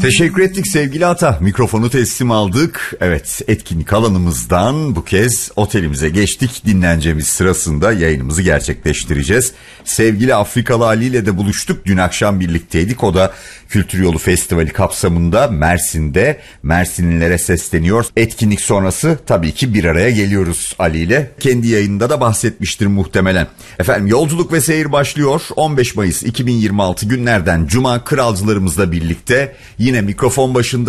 Teşekkür ettik sevgili Ata. Mikrofonu teslim aldık. Evet, etkinlik alanımızdan bu kez otelimize geçtik. Dinlencemiz sırasında yayınımızı gerçekleştireceğiz. Sevgili Afrikalı Ali ile de buluştuk. Dün akşam birlikteydik. O da Kültür Yolu Festivali kapsamında Mersin'de. Mersinlilere sesleniyor. Etkinlik sonrası tabii ki bir araya geliyoruz Ali ile. Kendi yayınında da bahsetmiştir muhtemelen. Efendim, yolculuk ve seyir başlıyor. 15 Mayıs 2026 günlerden Cuma kralcılarımızla birlikte yine mikrofon başında